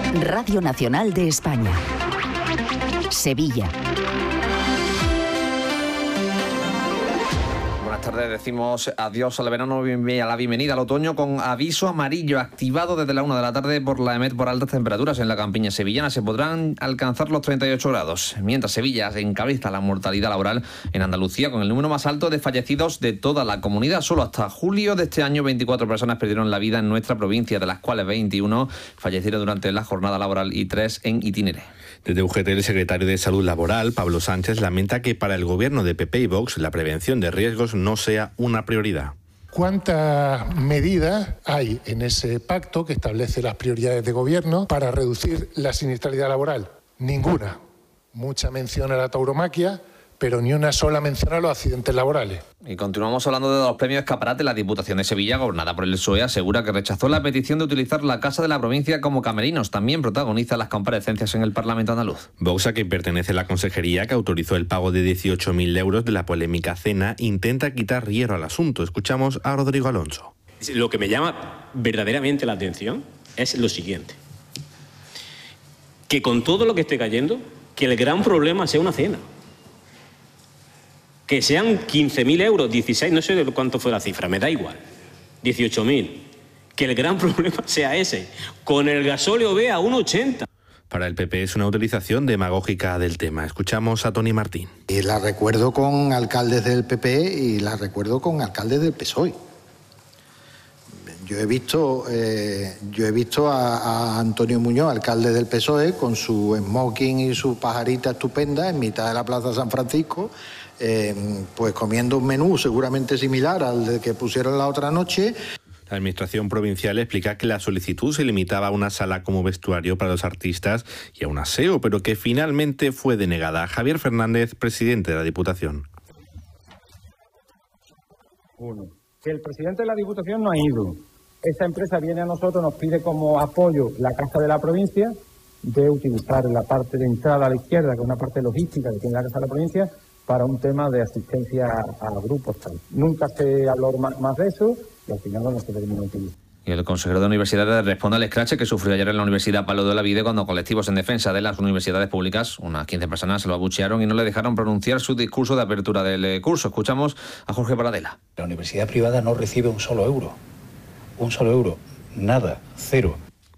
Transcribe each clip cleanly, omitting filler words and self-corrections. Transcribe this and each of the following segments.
Radio Nacional de España. Sevilla. Buenas tardes, decimos adiós al verano y a la bienvenida al otoño con aviso amarillo activado desde la 1 de la tarde por la EMET por altas temperaturas. En la campiña sevillana se podrán alcanzar los 38 grados, mientras Sevilla encabeza la mortalidad laboral en Andalucía con el número más alto de fallecidos de toda la comunidad. Solo hasta julio de este año 24 personas perdieron la vida en nuestra provincia, de las cuales 21 fallecieron durante la jornada laboral y 3 en itinere. Desde UGT, el secretario de Salud Laboral, Pablo Sánchez, lamenta que para el gobierno de PP y Vox la prevención de riesgos no sea una prioridad. ¿Cuántas medidas hay en ese pacto que establece las prioridades de gobierno para reducir la siniestralidad laboral? Ninguna. Mucha mención a la tauromaquia, pero ni una sola mención a los accidentes laborales. Y continuamos hablando de los premios Escaparate. La Diputación de Sevilla, gobernada por el PSOE, asegura que rechazó la petición de utilizar la Casa de la Provincia como camerinos. También protagoniza las comparecencias en el Parlamento andaluz. Vox, a quien pertenece la consejería que autorizó el pago de 18.000 euros de la polémica cena, intenta quitar hierro al asunto. Escuchamos a Rodrigo Alonso. Lo que me llama verdaderamente la atención es lo siguiente. Que con todo lo que esté cayendo, que el gran problema sea una cena. Que sean 15.000 euros, 16, no sé cuánto fue la cifra, me da igual, 18.000. Que el gran problema sea ese, con el gasóleo B a 1,80. Para el PP es una utilización demagógica del tema. Escuchamos a Tony Martín. Y la recuerdo con alcaldes del PP y la recuerdo con alcaldes del PSOE. Yo he visto a Antonio Muñoz, alcalde del PSOE, con su smoking y su pajarita estupenda en mitad de la Plaza San Francisco, pues comiendo un menú seguramente similar al que pusieron la otra noche. La Administración provincial explica que la solicitud se limitaba a una sala como vestuario para los artistas y a un aseo, pero que finalmente fue denegada. Javier Fernández, presidente de la Diputación. Uno, que el presidente de la Diputación no ha ido. Esa empresa viene a nosotros, nos pide como apoyo la Casa de la Provincia, de utilizar la parte de entrada a la izquierda, que es una parte logística que tiene la Casa de la Provincia, para un tema de asistencia a grupos tal. Nunca se habló más de eso y al final no se terminó utilizando. Y el consejero de Universidades responde al escrache que sufrió ayer en la Universidad Palo de Olavide cuando colectivos en defensa de las universidades públicas, unas 15 personas, se lo abuchearon y no le dejaron pronunciar su discurso de apertura del curso. Escuchamos a Jorge Paradela. La universidad privada no recibe un solo euro, nada, cero.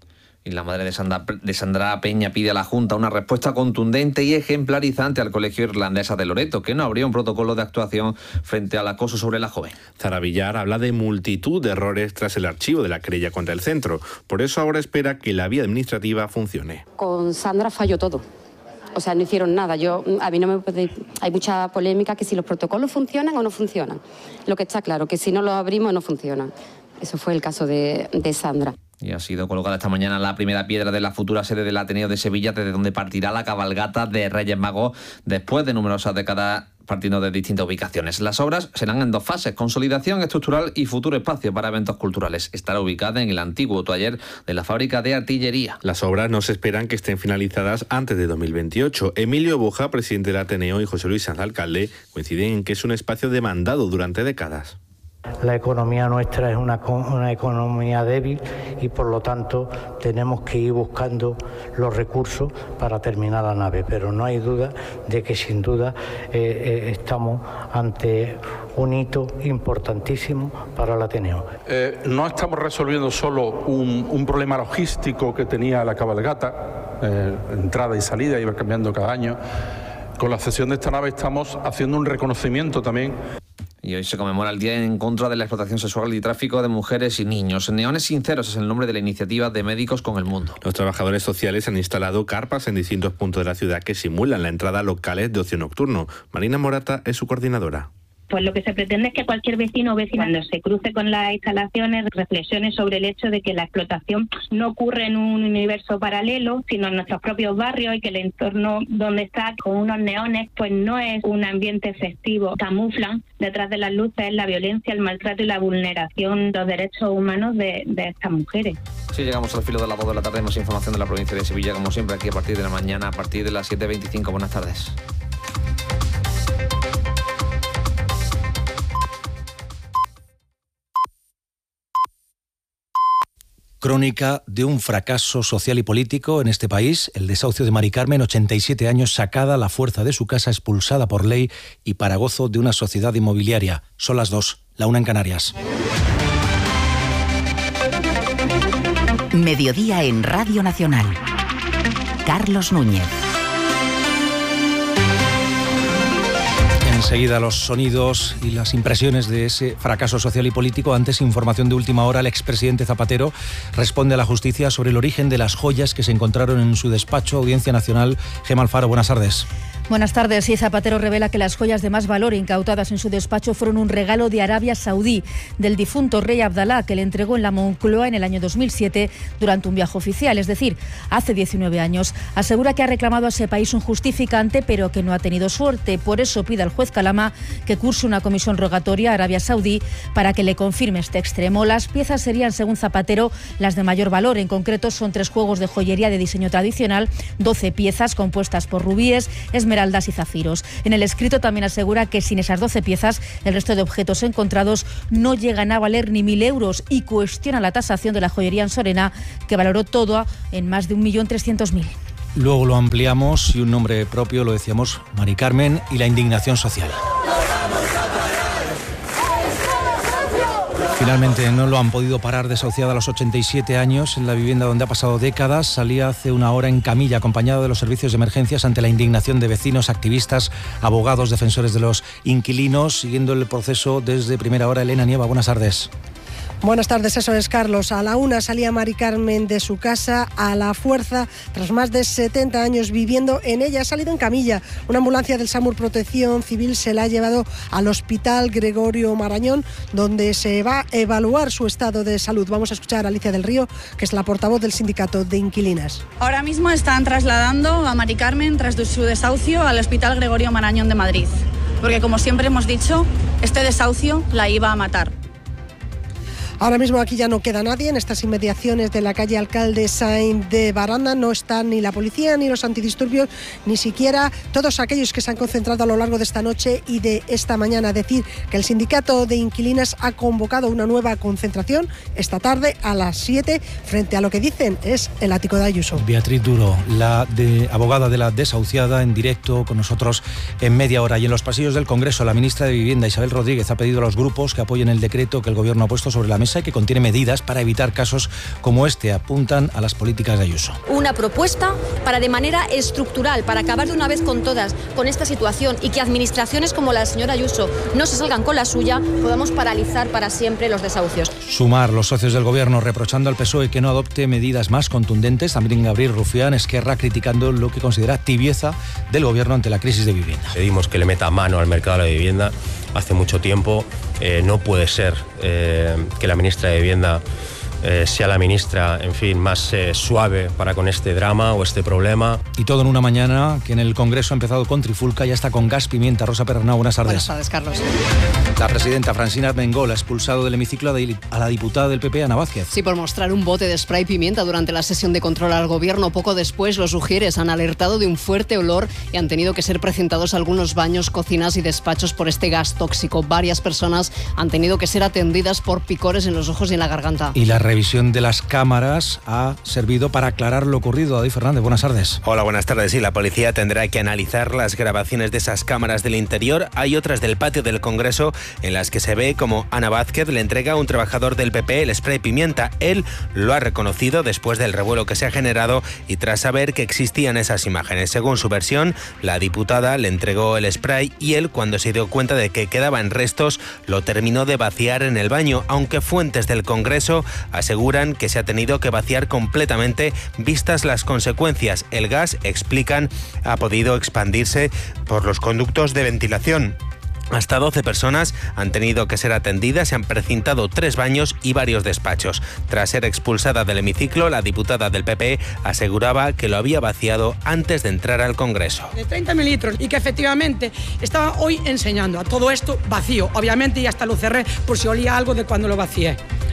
Y la madre de Sandra Peña pide a la Junta una respuesta contundente y ejemplarizante al Colegio Irlandesa de Loreto, que no habría un protocolo de actuación frente al acoso sobre la joven. Zara Villar habla de multitud de errores tras el archivo de la querella contra el centro. Por eso ahora espera que la vía administrativa funcione. Con Sandra falló todo. O sea, no hicieron nada. A mí no me puede... Hay mucha polémica que si los protocolos funcionan o no funcionan. Lo que está claro, que si no los abrimos no funcionan. Eso fue el caso de Sandra. Y ha sido colocada esta mañana la primera piedra de la futura sede del Ateneo de Sevilla, desde donde partirá la cabalgata de Reyes Magos, después de numerosas décadas partiendo de distintas ubicaciones. Las obras serán en dos fases: consolidación estructural y futuro espacio para eventos culturales. Estará ubicada en el antiguo taller de la fábrica de artillería. Las obras no se esperan que estén finalizadas antes de 2028. Emilio Boja, presidente del Ateneo, y José Luis Sanz, alcalde, coinciden en que es un espacio demandado durante décadas. La economía nuestra es una economía débil y por lo tanto tenemos que ir buscando los recursos para terminar la nave, pero no hay duda de que sin duda estamos ante un hito importantísimo para el Ateneo. No estamos resolviendo solo un problema logístico que tenía la cabalgata, entrada y salida, iba cambiando cada año. Con la cesión de esta nave estamos haciendo un reconocimiento también. Y hoy se conmemora el Día en contra de la explotación sexual y tráfico de mujeres y niños. Neones Sinceros es el nombre de la iniciativa de Médicos con el Mundo. Los trabajadores sociales han instalado carpas en distintos puntos de la ciudad que simulan la entrada a locales de ocio nocturno. Marina Morata es su coordinadora. Pues lo que se pretende es que cualquier vecino o vecina, cuando se cruce con las instalaciones, reflexione sobre el hecho de que la explotación no ocurre en un universo paralelo, sino en nuestros propios barrios, y que el entorno donde está, con unos neones, pues no es un ambiente festivo. Camuflan detrás de las luces la violencia, el maltrato y la vulneración de los derechos humanos de estas mujeres. Sí, llegamos al filo de las 2 de la tarde. Más información de la provincia de Sevilla, como siempre, aquí a partir de la mañana, a partir de las 7:25. Buenas tardes. Crónica de un fracaso social y político en este país, el desahucio de Mari Carmen, 87 años, sacada a la fuerza de su casa, expulsada por ley y para gozo de una sociedad inmobiliaria. Son las 2, la 1 en Canarias. Mediodía en Radio Nacional. Carlos Núñez. Enseguida los sonidos y las impresiones de ese fracaso social y político. Antes, información de última hora. El expresidente Zapatero responde a la justicia sobre el origen de las joyas que se encontraron en su despacho. Audiencia Nacional. Gemma Alfaro, buenas tardes. Buenas tardes. Sí, Zapatero revela que las joyas de más valor incautadas en su despacho fueron un regalo de Arabia Saudí del difunto rey Abdalá, que le entregó en la Moncloa en el año 2007 durante un viaje oficial, es decir, hace 19 años. Asegura que ha reclamado a ese país un justificante, pero que no ha tenido suerte. Por eso pide al juez Calama que curse una comisión rogatoria a Arabia Saudí para que le confirme este extremo. Las piezas serían, según Zapatero, las de mayor valor. En concreto, son 3 juegos de joyería de diseño tradicional, 12 piezas compuestas por rubíes, esmeraldas y zafiros. En el escrito también asegura que sin esas 12 piezas, el resto de objetos encontrados no llegan a valer ni 1.000 euros y cuestiona la tasación de la joyería en Sorena, que valoró todo en más de 1.300.000. Luego lo ampliamos y un nombre propio, lo decíamos, Mari Carmen y la indignación social. Finalmente no lo han podido parar, desahuciada a los 87 años en la vivienda donde ha pasado décadas. Salía hace una hora en camilla acompañado de los servicios de emergencias ante la indignación de vecinos, activistas, abogados, defensores de los inquilinos. Siguiendo el proceso desde primera hora, Elena Nieva, buenas tardes. Buenas tardes, eso es, Carlos. A la 1 salía Mari Carmen de su casa a la fuerza, tras más de 70 años viviendo en ella. Ha salido en camilla. Una ambulancia del SAMUR Protección Civil se la ha llevado al Hospital Gregorio Marañón, donde se va a evaluar su estado de salud. Vamos a escuchar a Alicia del Río, que es la portavoz del Sindicato de Inquilinas. Ahora mismo están trasladando a Mari Carmen, tras su desahucio, al Hospital Gregorio Marañón de Madrid. Porque, como siempre hemos dicho, este desahucio la iba a matar. Ahora mismo aquí ya no queda nadie. En estas inmediaciones de la calle Alcalde Sainz de Baranda no están ni la policía, ni los antidisturbios, ni siquiera todos aquellos que se han concentrado a lo largo de esta noche y de esta mañana. Decir que el Sindicato de Inquilinas ha convocado una nueva concentración esta tarde a las 7 frente a lo que dicen es el ático de Ayuso. Beatriz Duro, la abogada de la desahuciada, en directo con nosotros en media hora. Y en los pasillos del Congreso, la ministra de Vivienda, Isabel Rodríguez, ha pedido a los grupos que apoyen el decreto que el Gobierno ha puesto sobre la mesa y que contiene medidas para evitar casos como este. Apuntan a las políticas de Ayuso. Una propuesta para, de manera estructural, para acabar de una vez con todas con esta situación y que administraciones como la señora Ayuso no se salgan con la suya, podamos paralizar para siempre los desahucios. Sumar, los socios del Gobierno reprochando al PSOE que no adopte medidas más contundentes. También Gabriel Rufián, Esquerra, criticando lo que considera tibieza del Gobierno ante la crisis de vivienda. Pedimos que le meta mano al mercado de la vivienda. Hace mucho tiempo no puede ser que la ministra de Vivienda sea la ministra, en fin, más suave para con este drama o este problema. Y todo en una mañana que en el Congreso ha empezado con trifulca, ya está con gas pimienta. Rosa Perernau, buenas tardes. Buenas tardes, Carlos. La presidenta Francina Armengol ha expulsado del hemiciclo a la diputada del PP, Ana Vázquez. Sí, por mostrar un bote de spray pimienta durante la sesión de control al Gobierno. Poco después, los Ujieres han alertado de un fuerte olor y han tenido que ser presentados algunos baños, cocinas y despachos por este gas tóxico. Varias personas han tenido que ser atendidas por picores en los ojos y en la garganta. Y la revisión de las cámaras ha servido para aclarar lo ocurrido. David Fernández, buenas tardes. Hola, buenas tardes. Sí, la policía tendrá que analizar las grabaciones de esas cámaras del interior. Hay otras del patio del Congreso en las que se ve como Ana Vázquez le entrega a un trabajador del PP el spray pimienta. Él lo ha reconocido después del revuelo que se ha generado y tras saber que existían esas imágenes. Según su versión, la diputada le entregó el spray y él, cuando se dio cuenta de que quedaban restos, lo terminó de vaciar en el baño, aunque fuentes del Congreso aseguran que se ha tenido que vaciar completamente vistas las consecuencias. El gas, explican, ha podido expandirse por los conductos de ventilación. Hasta 12 personas han tenido que ser atendidas, se han precintado 3 baños y varios despachos. Tras ser expulsada del hemiciclo, la diputada del PP aseguraba que lo había vaciado antes de entrar al Congreso. De 30 mililitros y que efectivamente estaba hoy enseñando a todo esto vacío. Obviamente, y hasta lo cerré por si olía algo de cuando lo vacié.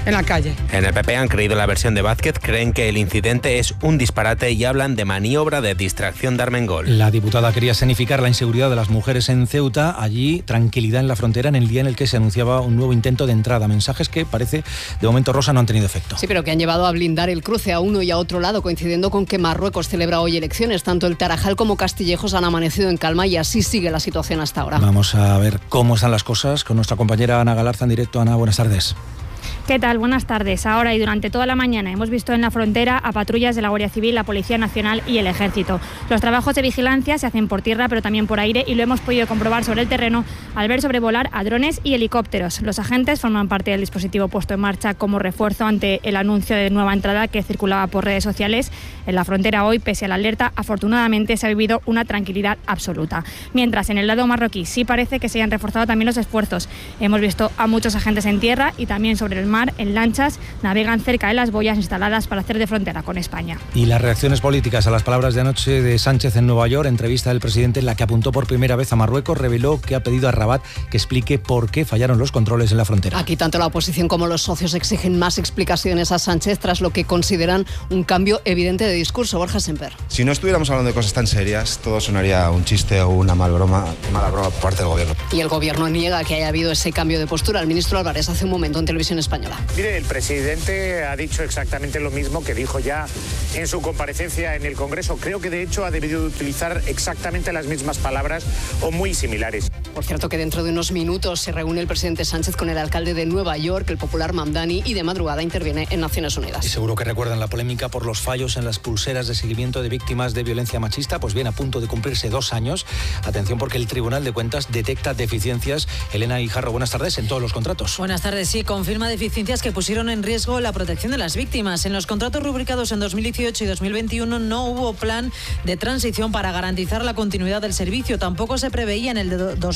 en la calle. En el PP han creído la versión de Vázquez, creen que el incidente es un disparate y hablan de maniobra de distracción de Armengol. La diputada quería escenificar la inseguridad de las mujeres en Ceuta. Allí, tranquilidad en la frontera en el día en el que se anunciaba un nuevo intento de entrada. Mensajes que parece, de momento, Rosa, no han tenido efecto. Sí, pero que han llevado a blindar el cruce a uno y a otro lado, coincidiendo con que Marruecos celebra hoy elecciones. Tanto el Tarajal como Castillejos han amanecido en calma y así sigue la situación hasta ahora. Vamos a ver cómo están las cosas con nuestra compañera Ana Galarza en directo. Ana, buenas tardes. ¿Qué tal? Buenas tardes. Ahora y durante toda la mañana hemos visto en la frontera a patrullas de la Guardia Civil, la Policía Nacional y el Ejército. Los trabajos de vigilancia se hacen por tierra, pero también por aire, y lo hemos podido comprobar sobre el terreno al ver sobrevolar a drones y helicópteros. Los agentes forman parte del dispositivo puesto en marcha como refuerzo ante el anuncio de nueva entrada que circulaba por redes sociales. En la frontera hoy, pese a la alerta, afortunadamente se ha vivido una tranquilidad absoluta. Mientras en el lado marroquí sí parece que se hayan reforzado también los esfuerzos. Hemos visto a muchos agentes en tierra y también sobre el mar, en lanchas, navegan cerca de las boyas instaladas para hacer de frontera con España. Y las reacciones políticas a las palabras de anoche de Sánchez en Nueva York, entrevista del presidente en la que apuntó por primera vez a Marruecos, reveló que ha pedido a Rabat que explique por qué fallaron los controles en la frontera. Aquí tanto la oposición como los socios exigen más explicaciones a Sánchez tras lo que consideran un cambio evidente de discurso. Borja Semper. Si no estuviéramos hablando de cosas tan serias, todo sonaría un chiste o una mala broma por parte del gobierno. Y el gobierno niega que haya habido ese cambio de postura. El ministro Álvarez hace un momento en Televisión Española. Mire, el presidente ha dicho exactamente lo mismo que dijo ya en su comparecencia en el Congreso. Creo que de hecho ha debido utilizar exactamente las mismas palabras o muy similares. Por cierto, que dentro de unos minutos se reúne el presidente Sánchez con el alcalde de Nueva York, el popular Mamdani, y de madrugada interviene en Naciones Unidas. Y seguro que recuerdan la polémica por los fallos en las pulseras de seguimiento de víctimas de violencia machista. Pues bien, a punto de cumplirse 2 años. Atención, porque el Tribunal de Cuentas detecta deficiencias. Elena Guijarro, buenas tardes, en todos los contratos. Buenas tardes, sí, confirma deficiencias que pusieron en riesgo la protección de las víctimas. En los contratos rubricados en 2018 y 2021 no hubo plan de transición para garantizar la continuidad del servicio. Tampoco se preveía en el de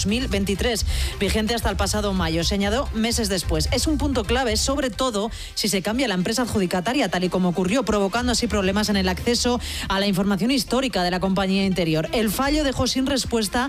2023, vigente hasta el pasado mayo. Se añadió meses después. Es un punto clave, sobre todo si se cambia la empresa adjudicataria, tal y como ocurrió, provocando así problemas en el acceso a la información histórica de la compañía interior. El fallo dejó sin respuesta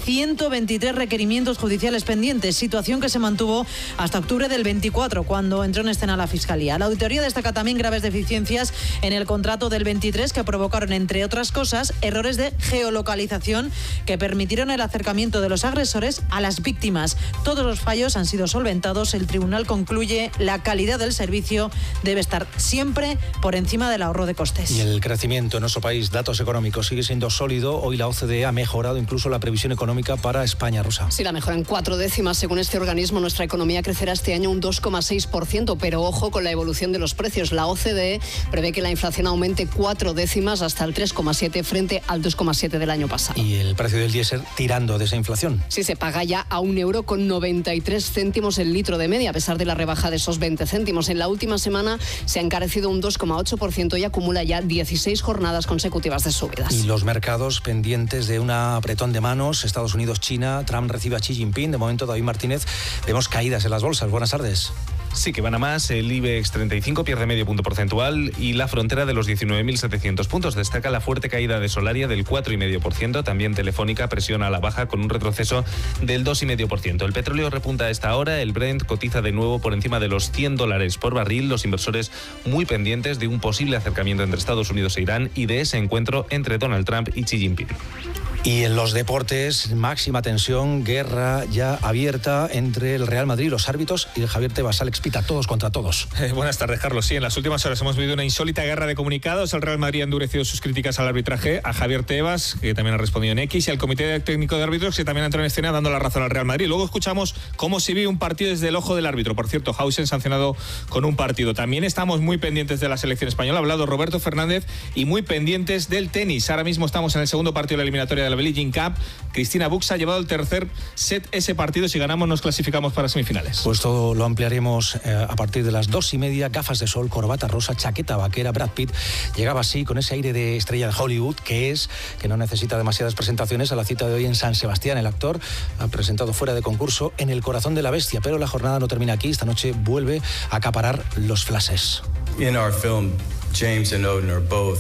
123 requerimientos judiciales pendientes, situación que se mantuvo hasta octubre del 24, cuando entró en escena la Fiscalía. La auditoría destaca también graves deficiencias en el contrato del 23 que provocaron, entre otras cosas, errores de geolocalización que permitieron el acercamiento de los agresores a las víctimas. Todos los fallos han sido solventados. El tribunal concluye la calidad del servicio debe estar siempre por encima del ahorro de costes. Y el crecimiento en nuestro país, datos económicos, sigue siendo sólido. Hoy la OCDE ha mejorado incluso la previsión económica para España, Rosa. Sí, la mejora en 4 décimas. Según este organismo, nuestra economía crecerá este año un 2,6%, pero ojo con la evolución de los precios. La OCDE prevé que la inflación aumente 4 décimas hasta el 3,7 frente al 2,7 del año pasado. Y el precio del diésel tirando de esa inflación. Sí, se paga ya a €1,93 el litro de media, a pesar de la rebaja de esos 20 céntimos. En la última semana se ha encarecido un 2,8% y acumula ya 16 jornadas consecutivas de subidas. Y los mercados pendientes de un apretón de manos. Estados Unidos, China, Trump recibe a Xi Jinping. De momento, David Martínez, vemos caídas en las bolsas. Buenas tardes. Sí, que van a más. El IBEX 35 pierde medio punto porcentual y la frontera de los 19.700 puntos. Destaca la fuerte caída de Solaria del 4,5%. También Telefónica presiona a la baja con un retroceso del 2,5%. El petróleo repunta a esta hora. El Brent cotiza de nuevo por encima de los $100 por barril. Los inversores muy pendientes de un posible acercamiento entre Estados Unidos e Irán y de ese encuentro entre Donald Trump y Xi Jinping. Y en los deportes, máxima tensión, guerra ya abierta entre el Real Madrid, los árbitros y el Javier Tebas. Alex Pita, todos contra todos. Buenas tardes, Carlos. Sí, en las últimas horas hemos vivido una insólita guerra de comunicados. El Real Madrid ha endurecido sus críticas al arbitraje, a Javier Tebas, que también ha respondido en X, y al Comité Técnico de Árbitros, que también ha entrado en escena dando la razón al Real Madrid. Luego escuchamos cómo se vive un partido desde el ojo del árbitro. Por cierto, Hausen sancionado con un partido. También estamos muy pendientes de la selección española. Ha hablado Roberto Fernández, y muy pendientes del tenis. Ahora mismo estamos en el segundo partido de la eliminatoria de la Billie Jean Cup. Cristina Buxa ha llevado el tercer set ese partido. Si ganamos nos clasificamos para semifinales. Pues todo lo ampliaremos a partir de las 2:30. Gafas de sol, corbata rosa, chaqueta vaquera. Brad Pitt llegaba así con ese aire de estrella de Hollywood que no necesita demasiadas presentaciones a la cita de hoy en San Sebastián. El actor ha presentado fuera de concurso En el corazón de la bestia, pero la jornada no termina aquí. Esta noche vuelve a acaparar los flashes. In our film, James and Odin are both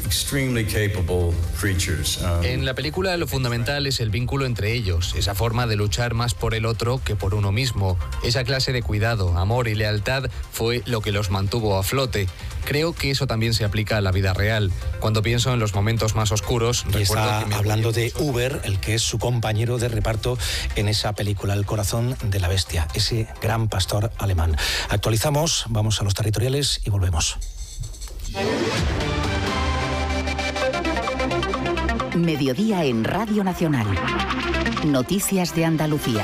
En la película lo fundamental es el vínculo entre ellos, esa forma de luchar más por el otro que por uno mismo. Esa clase de cuidado, amor y lealtad fue lo que los mantuvo a flote. Creo que eso también se aplica a la vida real. Cuando pienso en los momentos más oscuros, recuerdo está que hablando de Uber, el que es su compañero de reparto en esa película, El corazón de la bestia, ese gran pastor alemán. Actualizamos, vamos a los territoriales y volvemos. Mediodía en Radio Nacional. Noticias de Andalucía.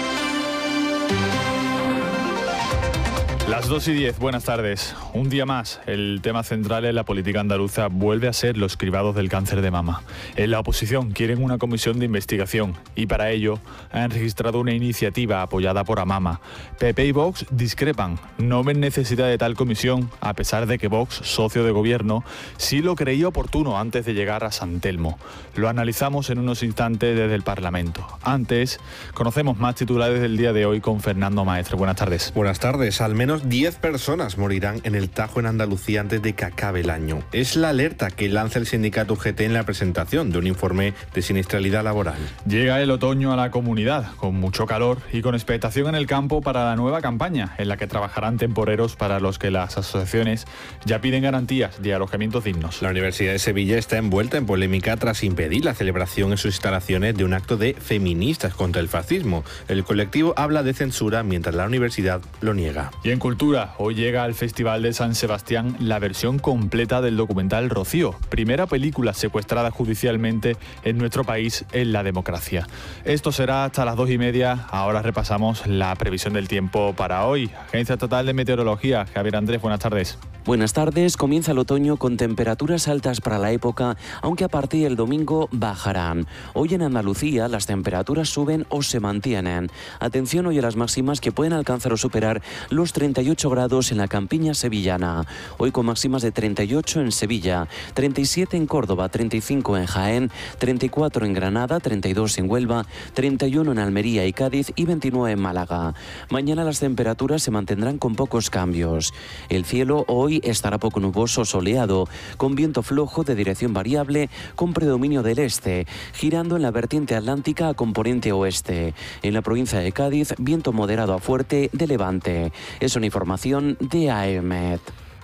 Las 2:10, buenas tardes. Un día más, el tema central en la política andaluza vuelve a ser los cribados del cáncer de mama. En la oposición quieren una comisión de investigación y para ello han registrado una iniciativa apoyada por Amama. PP y Vox discrepan, no ven necesidad de tal comisión, a pesar de que Vox, socio de gobierno, sí lo creía oportuno antes de llegar a San Telmo. Lo analizamos en unos instantes desde el Parlamento. Antes, conocemos más titulares del día de hoy con Fernando Maestre. Buenas tardes. Buenas tardes. Al menos 10 personas morirán en el Tajo en Andalucía antes de que acabe el año. Es la alerta que lanza el sindicato UGT en la presentación de un informe de siniestralidad laboral. Llega el otoño a la comunidad, con mucho calor y con expectación en el campo para la nueva campaña, en la que trabajarán temporeros para los que las asociaciones ya piden garantías de alojamientos dignos. La Universidad de Sevilla está envuelta en polémica tras impedir la celebración en sus instalaciones de un acto de feministas contra el fascismo. El colectivo habla de censura mientras la universidad lo niega. Y en cultura, hoy llega al Festival de San Sebastián la versión completa del documental Rocío, primera película secuestrada judicialmente en nuestro país en la democracia. Esto será hasta las 2:30. Ahora repasamos la previsión del tiempo para hoy. Agencia Estatal de Meteorología, Javier Andrés, buenas tardes. Buenas tardes. Comienza el otoño con temperaturas altas para la época, aunque a partir del domingo bajarán. Hoy en Andalucía las temperaturas suben o se mantienen. Atención hoy a las máximas que pueden alcanzar o superar los 38 grados en la campiña sevillana. Hoy con máximas de 38 en Sevilla, 37 en Córdoba, 35 en Jaén, 34 en Granada, 32 en Huelva, 31 en Almería y Cádiz y 29 en Málaga. Mañana las temperaturas se mantendrán con pocos cambios. El cielo hoy estará poco nuboso, soleado, con viento flojo de dirección variable, con predominio del este, girando en la vertiente atlántica a componente oeste. En la provincia de Cádiz, viento moderado a fuerte de levante. Es una información de AEMET.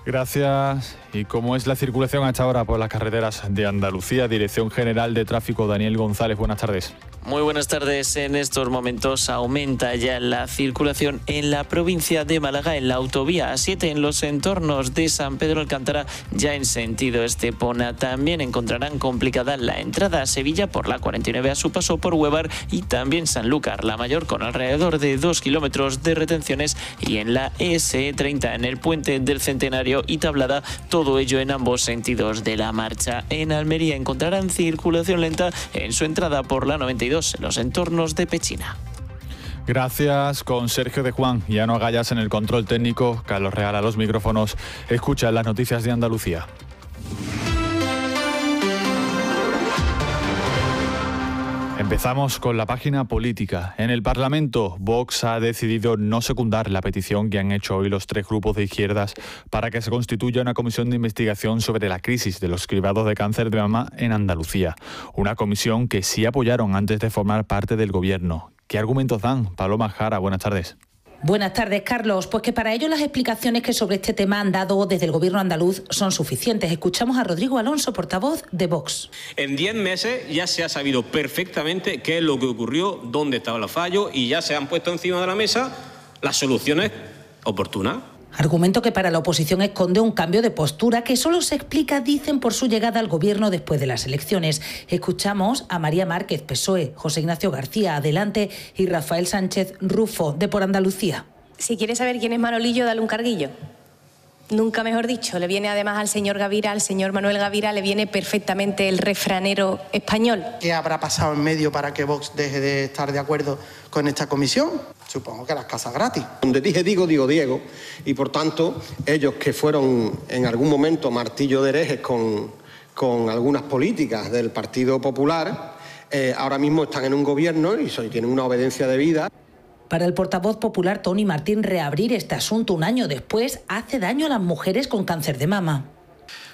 Gracias. ¿Y cómo es la circulación a esta hora por las carreteras de Andalucía? Dirección General de Tráfico, Daniel González, buenas tardes. Muy buenas tardes. En estos momentos aumenta ya la circulación en la provincia de Málaga en la autovía A7 en los entornos de San Pedro Alcántara, ya en sentido Estepona. También encontrarán complicada la entrada a Sevilla por la 49 a su paso por Huevar y también Sanlúcar, la Mayor, con alrededor de 2 kilómetros de retenciones, y en la SE30 en el Puente del Centenario y Tablada, todo ello en ambos sentidos de la marcha. En Almería encontrarán circulación lenta en su entrada por la 92 en los entornos de Pechina. Gracias, con Sergio de Juan y Ano Agallas en el control técnico, Carlos Real a los micrófonos. Escucha las noticias de Andalucía. Empezamos con la página política. En el Parlamento, Vox ha decidido no secundar la petición que han hecho hoy los 3 grupos de izquierdas para que se constituya una comisión de investigación sobre la crisis de los cribados de cáncer de mama en Andalucía. Una comisión que sí apoyaron antes de formar parte del gobierno. ¿Qué argumentos dan? Paloma Jara, buenas tardes. Buenas tardes, Carlos. Pues que para ello las explicaciones que sobre este tema han dado desde el Gobierno andaluz son suficientes. Escuchamos a Rodrigo Alonso, portavoz de Vox. En 10 meses ya se ha sabido perfectamente qué es lo que ocurrió, dónde estaban los fallos y ya se han puesto encima de la mesa las soluciones oportunas. Argumento que para la oposición esconde un cambio de postura que solo se explica, dicen, por su llegada al gobierno después de las elecciones. Escuchamos a María Márquez, PSOE, José Ignacio García, Adelante, y Rafael Sánchez Rufo, de Por Andalucía. Si quieres saber quién es Manolillo, dale un carguillo. Nunca mejor dicho. Le viene además al señor Gavira, al señor Manuel Gavira, le viene perfectamente el refranero español. ¿Qué habrá pasado en medio para que Vox deje de estar de acuerdo con esta comisión? Supongo que las casas gratis. Donde dije digo Diego, y por tanto ellos que fueron en algún momento martillo de herejes con algunas políticas del Partido Popular, ahora mismo están en un gobierno y tienen una obediencia debida. Para el portavoz popular Tony Martín, reabrir este asunto un año después hace daño a las mujeres con cáncer de mama.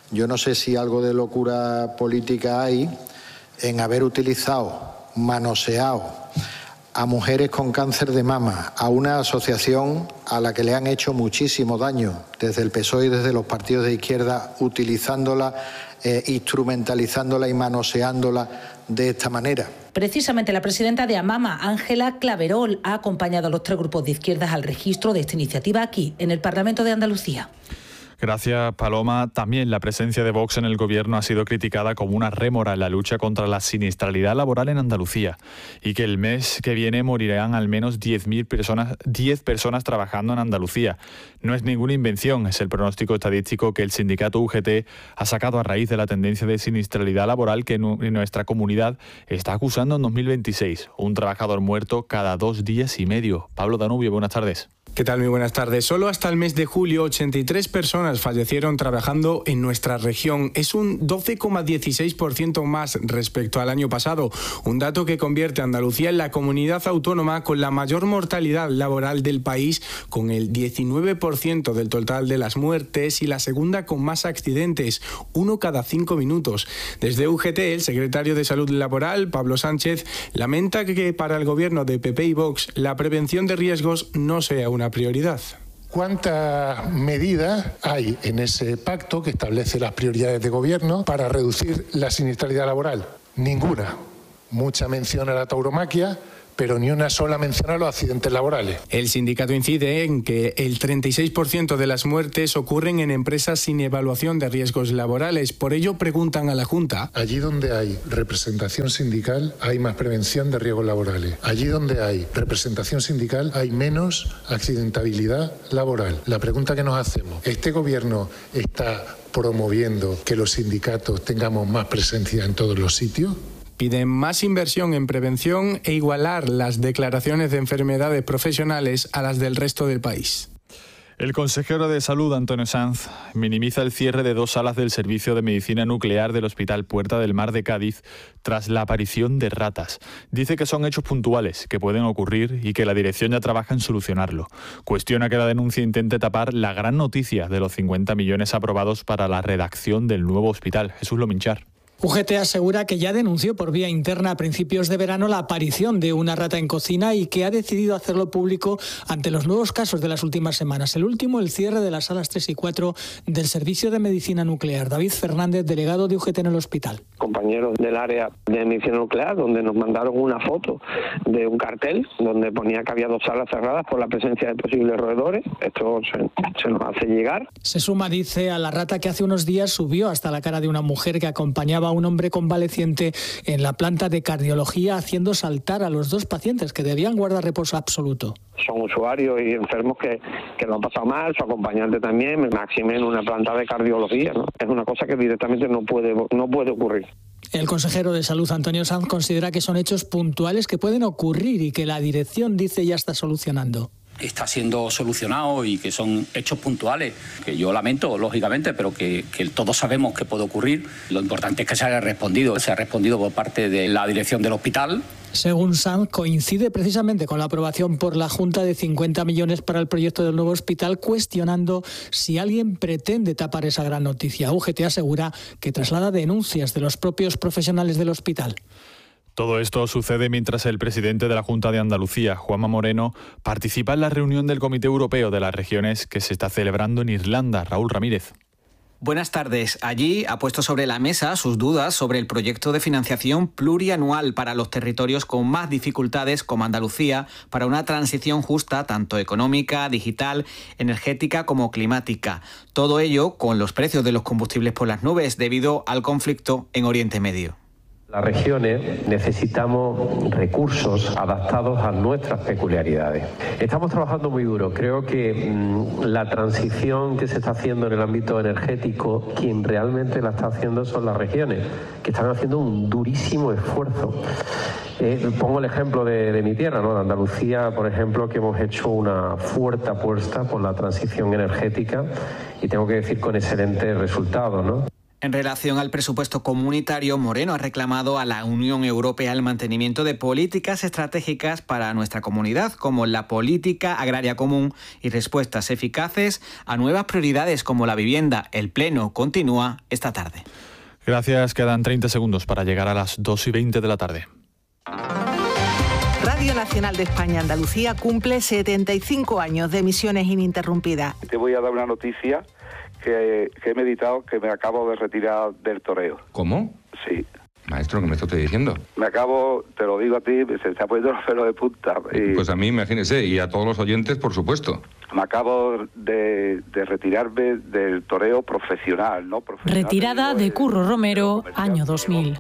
Yo no sé si algo de locura política hay en haber utilizado, manoseado a mujeres con cáncer de mama, a una asociación a la que le han hecho muchísimo daño desde el PSOE y desde los partidos de izquierda, utilizándola, instrumentalizándola y manoseándola de esta manera. Precisamente la presidenta de Amama, Ángela Claverol, ha acompañado a los 3 grupos de izquierdas al registro de esta iniciativa aquí, en el Parlamento de Andalucía. Gracias, Paloma. También la presencia de Vox en el Gobierno ha sido criticada como una rémora en la lucha contra la siniestralidad laboral en Andalucía y que el mes que viene morirán al menos 10 personas trabajando en Andalucía. No es ninguna invención, es el pronóstico estadístico que el sindicato UGT ha sacado a raíz de la tendencia de siniestralidad laboral que en nuestra comunidad está acusando en 2026. Un trabajador muerto cada 2 días y medio. Pablo Danubio, buenas tardes. ¿Qué tal? Muy buenas tardes. Solo hasta el mes de julio, 83 personas fallecieron trabajando en nuestra región. Es un 12,16% más respecto al año pasado, un dato que convierte a Andalucía en la comunidad autónoma con la mayor mortalidad laboral del país, con el 19% del total de las muertes y la segunda con más accidentes, 1 cada 5 minutos. Desde UGT, el secretario de Salud Laboral, Pablo Sánchez, lamenta que para el gobierno de PP y Vox la prevención de riesgos no sea una prioridad. ¿Cuántas medidas hay en ese pacto que establece las prioridades de gobierno para reducir la siniestralidad laboral? Ninguna. Mucha mención a la tauromaquia, pero ni una sola mención a los accidentes laborales. El sindicato incide en que el 36% de las muertes ocurren en empresas sin evaluación de riesgos laborales. Por ello preguntan a la Junta. Allí donde hay representación sindical hay más prevención de riesgos laborales. Allí donde hay representación sindical hay menos accidentabilidad laboral. La pregunta que nos hacemos, ¿este gobierno está promoviendo que los sindicatos tengamos más presencia en todos los sitios? Piden más inversión en prevención e igualar las declaraciones de enfermedades profesionales a las del resto del país. El consejero de Salud, Antonio Sanz, minimiza el cierre de 2 salas del Servicio de Medicina Nuclear del Hospital Puerta del Mar de Cádiz tras la aparición de ratas. Dice que son hechos puntuales, que pueden ocurrir y que la dirección ya trabaja en solucionarlo. Cuestiona que la denuncia intente tapar la gran noticia de los 50 millones aprobados para la redacción del nuevo hospital. Jesús Lominchar. UGT asegura que ya denunció por vía interna a principios de verano la aparición de una rata en cocina y que ha decidido hacerlo público ante los nuevos casos de las últimas semanas. El último, el cierre de las salas 3 y 4 del Servicio de Medicina Nuclear. David Fernández, delegado de UGT en el hospital. Compañeros del área de medicina nuclear, donde nos mandaron una foto de un cartel donde ponía que había 2 salas cerradas por la presencia de posibles roedores. Esto se nos hace llegar. Se suma, dice, a la rata que hace unos días subió hasta la cara de una mujer que acompañaba a un hombre convaleciente en la planta de cardiología, haciendo saltar a los 2 pacientes que debían guardar reposo absoluto. Son usuarios y enfermos que lo han pasado mal, su acompañante también, máxime en una planta de cardiología, ¿no? Es una cosa que directamente no puede ocurrir. El consejero de Salud, Antonio Sanz, considera que son hechos puntuales que pueden ocurrir y que la dirección, dice, ya está solucionando. Está siendo solucionado y que son hechos puntuales, que yo lamento, lógicamente, pero que todos sabemos que puede ocurrir. Lo importante es que se haya respondido por parte de la dirección del hospital. Según Sanz, coincide precisamente con la aprobación por la Junta de 50 millones para el proyecto del nuevo hospital, cuestionando si alguien pretende tapar esa gran noticia. UGT asegura que traslada denuncias de los propios profesionales del hospital. Todo esto sucede mientras el presidente de la Junta de Andalucía, Juanma Moreno, participa en la reunión del Comité Europeo de las Regiones que se está celebrando en Irlanda. Raúl Ramírez. Buenas tardes. Allí ha puesto sobre la mesa sus dudas sobre el proyecto de financiación plurianual para los territorios con más dificultades como Andalucía para una transición justa tanto económica, digital, energética como climática. Todo ello con los precios de los combustibles por las nubes debido al conflicto en Oriente Medio. Las regiones necesitamos recursos adaptados a nuestras peculiaridades. Estamos trabajando muy duro. Creo que la transición que se está haciendo en el ámbito energético, quien realmente la está haciendo son las regiones, que están haciendo un durísimo esfuerzo. Pongo el ejemplo de mi tierra, ¿no? De Andalucía, por ejemplo, que hemos hecho una fuerte apuesta por la transición energética y tengo que decir con excelentes resultados, ¿no? En relación al presupuesto comunitario, Moreno ha reclamado a la Unión Europea el mantenimiento de políticas estratégicas para nuestra comunidad, como la política agraria común, y respuestas eficaces a nuevas prioridades como la vivienda. El Pleno continúa esta tarde. Gracias, quedan 30 segundos para llegar a las 2:20 de la tarde. Radio Nacional de España Andalucía cumple 75 años de emisiones ininterrumpidas. Te voy a dar una noticia que he meditado, que me acabo de retirar del toreo. ¿Cómo? Sí. Maestro, ¿qué me está usted diciendo? Te lo digo a ti, se está poniendo los pelos de punta. Pues a mí, imagínese, y a todos los oyentes, por supuesto. Me acabo de retirarme del toreo profesional, ¿no? Retirada de Curro Romero, año 2000.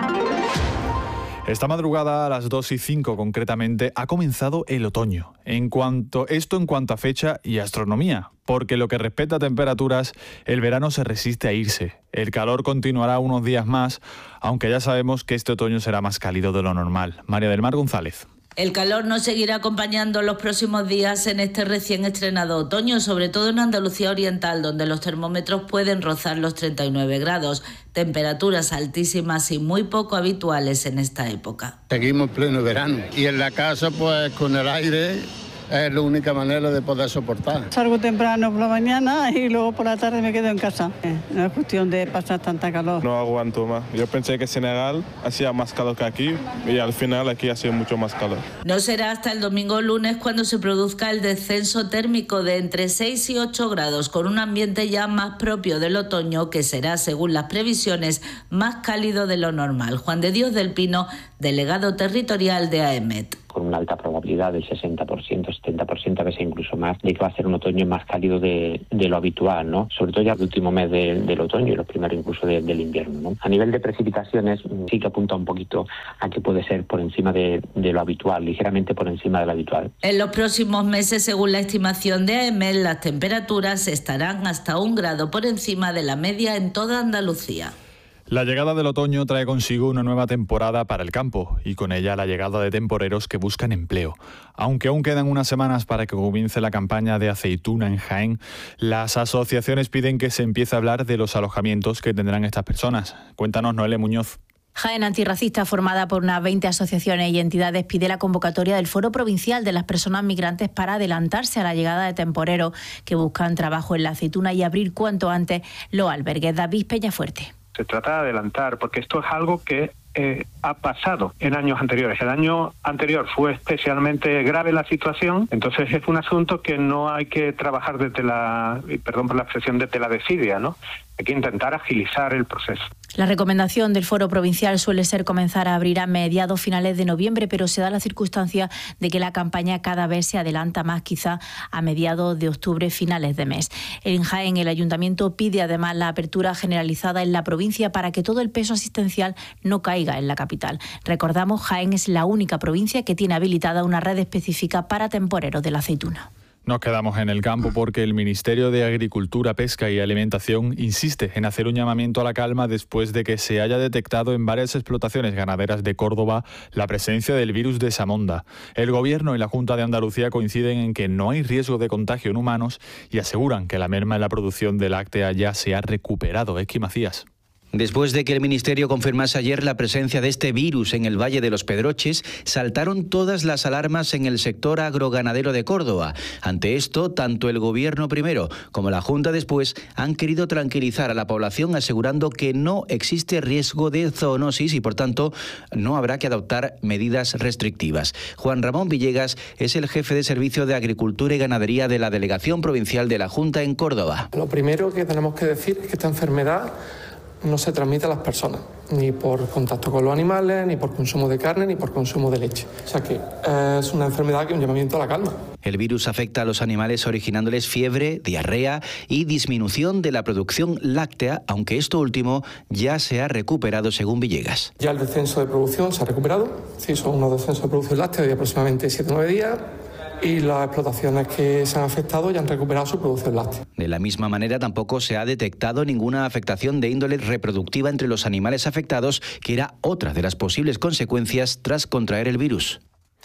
Esta madrugada, a las 2:05 concretamente, ha comenzado el otoño. En cuanto a fecha y astronomía, porque lo que respecta a temperaturas, el verano se resiste a irse. El calor continuará unos días más, aunque ya sabemos que este otoño será más cálido de lo normal. María del Mar González. El calor nos seguirá acompañando los próximos días en este recién estrenado otoño, sobre todo en Andalucía Oriental, donde los termómetros pueden rozar los 39 grados. Temperaturas altísimas y muy poco habituales en esta época. Seguimos pleno verano y en la casa, pues con el aire, es la única manera de poder soportar. Salgo temprano por la mañana y luego por la tarde me quedo en casa. No es cuestión de pasar tanta calor. No aguanto más. Yo pensé que Senegal hacía más calor que aquí y al final aquí ha sido mucho más calor. No será hasta el domingo o lunes cuando se produzca el descenso térmico de entre 6 y 8 grados, con un ambiente ya más propio del otoño, que será, según las previsiones, más cálido de lo normal. Juan de Dios del Pino, delegado territorial de AEMET. Con una alta probabilidad del 60%, 70%, a veces incluso más, de que va a ser un otoño más cálido de lo habitual, ¿no? Sobre todo ya el último mes del otoño y los primeros incluso del invierno, ¿no? A nivel de precipitaciones sí que apunta un poquito a que puede ser por encima de lo habitual, ligeramente por encima de lo habitual. En los próximos meses, según la estimación de AEMET, las temperaturas estarán hasta 1 grado por encima de la media en toda Andalucía. La llegada del otoño trae consigo una nueva temporada para el campo y con ella la llegada de temporeros que buscan empleo. Aunque aún quedan unas semanas para que comience la campaña de aceituna en Jaén, las asociaciones piden que se empiece a hablar de los alojamientos que tendrán estas personas. Cuéntanos, Noelia Muñoz. Jaén Antirracista, formada por unas 20 asociaciones y entidades, pide la convocatoria del Foro Provincial de las Personas Migrantes para adelantarse a la llegada de temporeros que buscan trabajo en la aceituna y abrir cuanto antes los albergues. David Peñafuerte. Se trata de adelantar, porque esto es algo que ha pasado en años anteriores. El año anterior fue especialmente grave la situación, entonces es un asunto que no hay que trabajar desde perdón por la expresión, desde la desidia, ¿no? Hay que intentar agilizar el proceso. La recomendación del Foro Provincial suele ser comenzar a abrir a mediados finales de noviembre, pero se da la circunstancia de que la campaña cada vez se adelanta más, quizá a mediados de octubre, finales de mes. En Jaén, el Ayuntamiento pide además la apertura generalizada en la provincia para que todo el peso asistencial no caiga en la capital. Recordamos, Jaén es la única provincia que tiene habilitada una red específica para temporeros de la aceituna. Nos quedamos en el campo porque el Ministerio de Agricultura, Pesca y Alimentación insiste en hacer un llamamiento a la calma después de que se haya detectado en varias explotaciones ganaderas de Córdoba la presencia del virus de Samonda. El Gobierno y la Junta de Andalucía coinciden en que no hay riesgo de contagio en humanos y aseguran que la merma en la producción de láctea ya se ha recuperado. Equi Macías. Después de que el Ministerio confirmase ayer la presencia de este virus en el Valle de los Pedroches, saltaron todas las alarmas en el sector agroganadero de Córdoba. Ante esto, tanto el Gobierno primero como la Junta después han querido tranquilizar a la población asegurando que no existe riesgo de zoonosis y, por tanto, no habrá que adoptar medidas restrictivas. Juan Ramón Villegas es el jefe de Servicio de Agricultura y Ganadería de la Delegación Provincial de la Junta en Córdoba. Lo primero que tenemos que decir es que esta enfermedad no se transmite a las personas, ni por contacto con los animales, ni por consumo de carne, ni por consumo de leche. O sea que es una enfermedad que es un llamamiento a la calma. El virus afecta a los animales originándoles fiebre, diarrea y disminución de la producción láctea, aunque esto último ya se ha recuperado según Villegas. Ya el descenso de producción se ha recuperado, sí, son unos descensos de producción láctea de aproximadamente 7 o 9 días. Y las explotaciones que se han afectado ya han recuperado su producción láctea. De la misma manera, tampoco se ha detectado ninguna afectación de índole reproductiva entre los animales afectados, que era otra de las posibles consecuencias tras contraer el virus.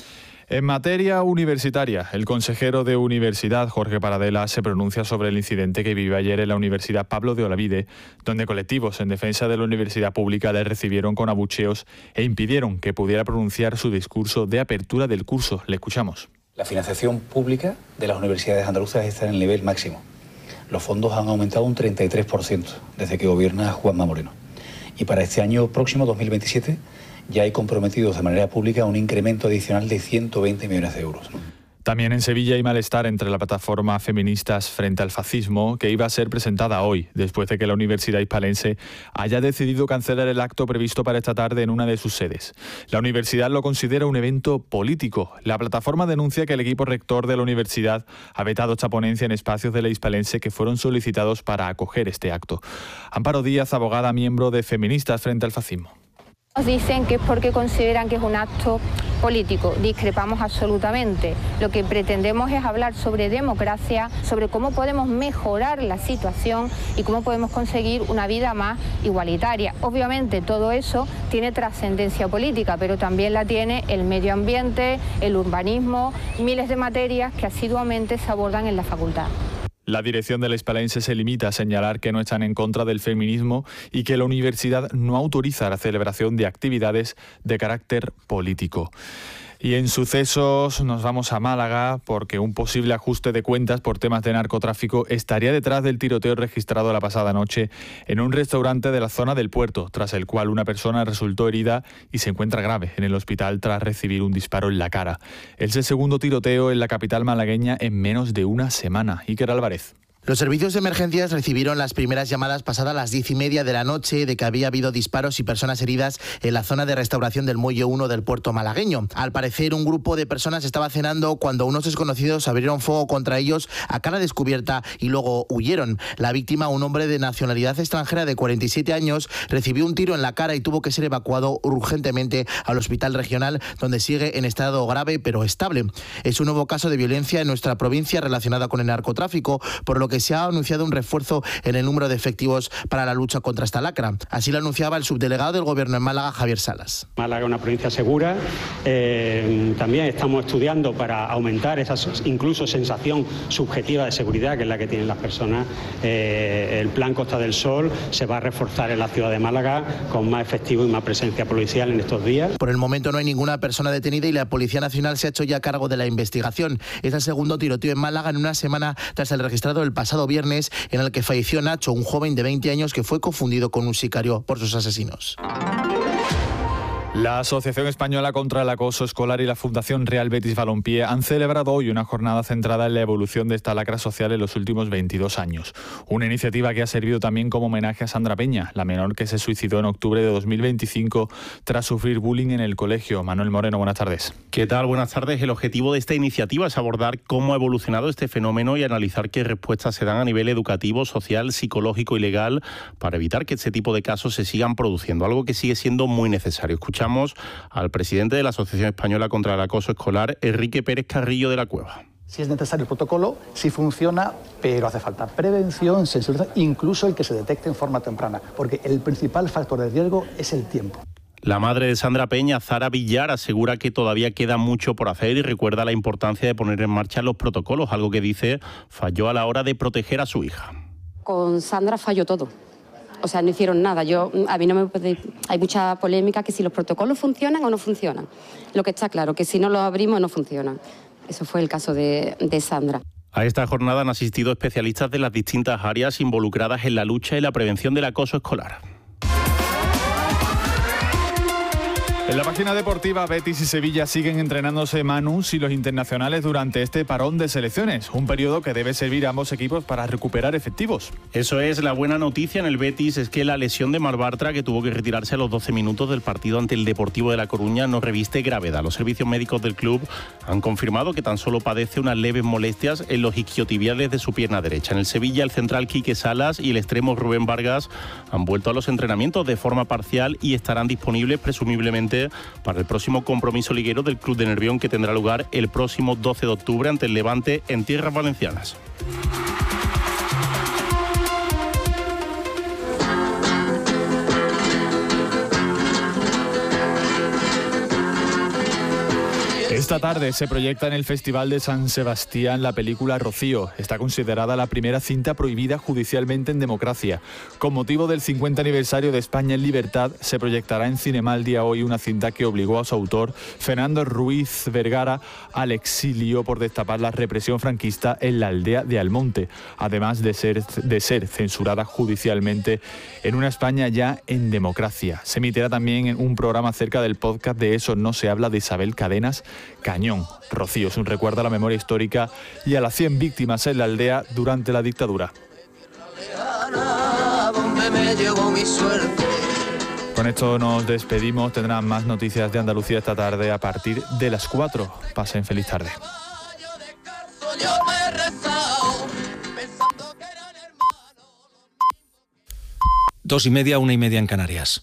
En materia universitaria, el consejero de Universidad, Jorge Paradela, se pronuncia sobre el incidente que vivió ayer en la Universidad Pablo de Olavide, donde colectivos en defensa de la universidad pública le recibieron con abucheos e impidieron que pudiera pronunciar su discurso de apertura del curso. Le escuchamos. La financiación pública de las universidades andaluzas está en el nivel máximo. Los fondos han aumentado un 33% desde que gobierna Juanma Moreno. Y para este año próximo, 2027, ya hay comprometidos de manera pública un incremento adicional de 120 millones de euros. También en Sevilla hay malestar entre la plataforma Feministas frente al fascismo, que iba a ser presentada hoy, después de que la Universidad Hispalense haya decidido cancelar el acto previsto para esta tarde en una de sus sedes. La universidad lo considera un evento político. La plataforma denuncia que el equipo rector de la universidad ha vetado esta ponencia en espacios de la Hispalense que fueron solicitados para acoger este acto. Amparo Díaz, abogada miembro de Feministas frente al fascismo. Nos dicen que es porque consideran que es un acto político. Discrepamos absolutamente. Lo que pretendemos es hablar sobre democracia, sobre cómo podemos mejorar la situación y cómo podemos conseguir una vida más igualitaria. Obviamente todo eso tiene trascendencia política, pero también la tiene el medio ambiente, el urbanismo, miles de materias que asiduamente se abordan en la facultad. La dirección de la Hispalense se limita a señalar que no están en contra del feminismo y que la universidad no autoriza la celebración de actividades de carácter político. Y en sucesos nos vamos a Málaga porque un posible ajuste de cuentas por temas de narcotráfico estaría detrás del tiroteo registrado la pasada noche en un restaurante de la zona del Puerto, tras el cual una persona resultó herida y se encuentra grave en el hospital tras recibir un disparo en la cara. Es el segundo tiroteo en la capital malagueña en menos de una semana. Iker Álvarez. Los servicios de emergencias recibieron las primeras llamadas pasadas las 10:30 de la noche de que había habido disparos y personas heridas en la zona de restauración del Muelle 1 del puerto malagueño. Al parecer, un grupo de personas estaba cenando cuando unos desconocidos abrieron fuego contra ellos a cara descubierta y luego huyeron. La víctima, un hombre de nacionalidad extranjera de 47 años, recibió un tiro en la cara y tuvo que ser evacuado urgentemente al hospital regional, donde sigue en estado grave pero estable. Es un nuevo caso de violencia en nuestra provincia relacionada con el narcotráfico, por lo que se ha anunciado un refuerzo en el número de efectivos para la lucha contra esta lacra. Así lo anunciaba el subdelegado del Gobierno en Málaga, Javier Salas. Málaga es una provincia segura. También estamos estudiando para aumentar esa incluso sensación subjetiva de seguridad, que es la que tienen las personas. El plan Costa del Sol se va a reforzar en la ciudad de Málaga con más efectivo y más presencia policial en estos días. Por el momento no hay ninguna persona detenida y la Policía Nacional se ha hecho ya cargo de la investigación. Es el segundo tiroteo en Málaga en una semana tras el registrado el pasado viernes, en el que falleció Nacho, un joven de 20 años que fue confundido con un sicario por sus asesinos. La Asociación Española contra el Acoso Escolar y la Fundación Real Betis Balompié han celebrado hoy una jornada centrada en la evolución de esta lacra social en los últimos 22 años. Una iniciativa que ha servido también como homenaje a Sandra Peña, la menor que se suicidó en octubre de 2025 tras sufrir bullying en el colegio. Manuel Moreno, buenas tardes. ¿Qué tal? Buenas tardes. El objetivo de esta iniciativa es abordar cómo ha evolucionado este fenómeno y analizar qué respuestas se dan a nivel educativo, social, psicológico y legal para evitar que este tipo de casos se sigan produciendo, algo que sigue siendo muy necesario. Escuchamos al presidente de la Asociación Española contra el Acoso Escolar, Enrique Pérez Carrillo de la Cueva. Si es necesario el protocolo, sí funciona, pero hace falta prevención, sensibilización, incluso el que se detecte en forma temprana, porque el principal factor de riesgo es el tiempo. La madre de Sandra Peña, Zara Villar, asegura que todavía queda mucho por hacer y recuerda la importancia de poner en marcha los protocolos, algo que dice falló a la hora de proteger a su hija. Con Sandra falló todo. O sea, no hicieron nada. A mí no me puede... Hay mucha polémica que si los protocolos funcionan o no funcionan. Lo que está claro, que si no los abrimos no funcionan. Eso fue el caso de Sandra. A esta jornada han asistido especialistas de las distintas áreas involucradas en la lucha y la prevención del acoso escolar. En la página deportiva, Betis y Sevilla siguen entrenándose manus y los internacionales durante este parón de selecciones, un periodo que debe servir a ambos equipos para recuperar efectivos. Eso es, la buena noticia en el Betis es que la lesión de Marc Bartra, que tuvo que retirarse a los 12 minutos del partido ante el Deportivo de La Coruña, no reviste gravedad. Los servicios médicos del club han confirmado que tan solo padece unas leves molestias en los isquiotibiales de su pierna derecha. En el Sevilla, el central Quique Salas y el extremo Rubén Vargas han vuelto a los entrenamientos de forma parcial y estarán disponibles presumiblemente para el próximo compromiso liguero del Club de Nervión, que tendrá lugar el próximo 12 de octubre ante el Levante en tierras valencianas. Esta tarde se proyecta en el Festival de San Sebastián la película Rocío. Está considerada la primera cinta prohibida judicialmente en democracia. Con motivo del 50 aniversario de España en libertad, se proyectará en Cinema el día hoy una cinta que obligó a su autor, Fernando Ruiz Vergara, al exilio por destapar la represión franquista en la aldea de Almonte, además de ser censurada judicialmente en una España ya en democracia. Se emitirá también en un programa acerca del podcast de Eso no se habla de Isabel Cadenas Cañón. Rocío es un recuerdo a la memoria histórica y a las 100 víctimas en la aldea durante la dictadura. Con esto nos despedimos. Tendrán más noticias de Andalucía esta tarde a partir de las 4. Pasen feliz tarde. 2:30, 1:30 en Canarias.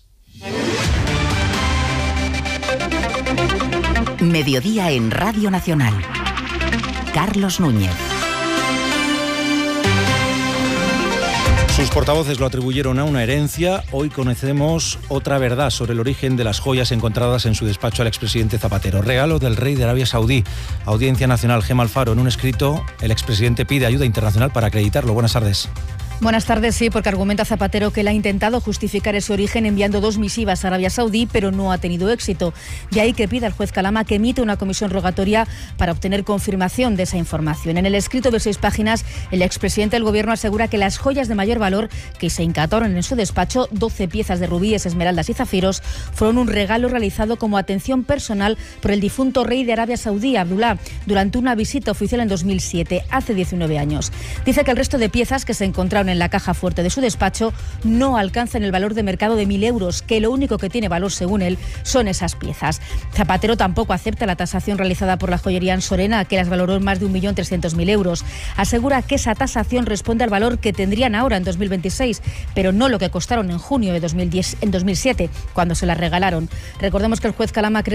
Mediodía en Radio Nacional. Carlos Núñez. Sus portavoces lo atribuyeron a una herencia. Hoy conocemos otra verdad sobre el origen de las joyas encontradas en su despacho al expresidente Zapatero. Regalo del rey de Arabia Saudí. Audiencia Nacional. Gemma Alfaro. En un escrito, el expresidente pide ayuda internacional para acreditarlo. Buenas tardes. Buenas tardes, sí, porque argumenta Zapatero que él ha intentado justificar ese origen enviando 2 misivas a Arabia Saudí, pero no ha tenido éxito. De ahí que pide al juez Calama que emite una comisión rogatoria para obtener confirmación de esa información. En el escrito de 6 páginas, el expresidente del Gobierno asegura que las joyas de mayor valor que se incautaron en su despacho, 12 piezas de rubíes, esmeraldas y zafiros, fueron un regalo realizado como atención personal por el difunto rey de Arabia Saudí, Abdullah, durante una visita oficial en 2007, hace 19 años. Dice que el resto de piezas que se encontraron en la caja fuerte de su despacho no alcanzan el valor de mercado de 1.000 euros, que lo único que tiene valor, según él, son esas piezas. Zapatero tampoco acepta la tasación realizada por la joyería Ansorena, que las valoró en más de 1.300.000 euros. Asegura que esa tasación responde al valor que tendrían ahora en 2026, pero no lo que costaron en junio de 2007, cuando se las regalaron. Recordemos que el juez Calama